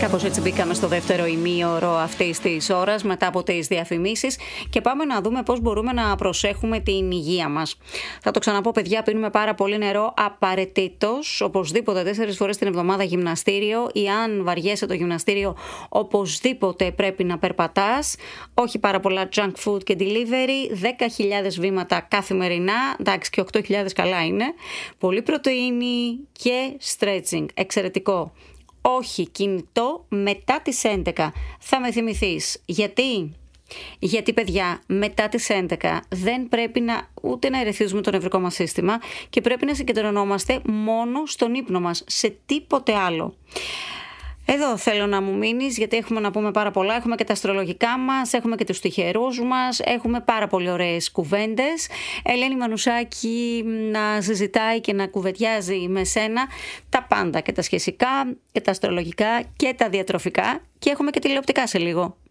Κάπως έτσι μπήκαμε στο δεύτερο ημίωρο αυτής της ώρας μετά από τις διαφημίσεις και πάμε να δούμε πώς μπορούμε να προσέχουμε την υγεία μας. Θα το ξαναπώ, παιδιά, πίνουμε πάρα πολύ νερό απαραίτητος, οπωσδήποτε 4 φορές την εβδομάδα γυμναστήριο, ή αν βαριέσαι το γυμναστήριο οπωσδήποτε πρέπει να περπατάς, όχι πάρα πολλά junk food και delivery, 10.000 βήματα καθημερινά, εντάξει, και 8.000 καλά είναι, πολύ πρωτεΐνη και stretching, εξαιρετικό. Όχι κινητό μετά τις 11. Θα με θυμηθείς. Γιατί, παιδιά, μετά τις 11 δεν πρέπει ούτε να ερεθίζουμε το νευρικό μας σύστημα και πρέπει να συγκεντρωνόμαστε μόνο στον ύπνο μας, σε τίποτε άλλο. Εδώ θέλω να μου μείνεις, γιατί έχουμε να πούμε πάρα πολλά. Έχουμε και τα αστρολογικά μας, έχουμε και τους τυχερούς μας, έχουμε πάρα πολύ ωραίες κουβέντες. Ελένη Μανουσάκη να συζητάει και να κουβεντιάζει με σένα τα πάντα, και τα σχεσικά και τα αστρολογικά και τα διατροφικά, και έχουμε και τηλεοπτικά σε λίγο.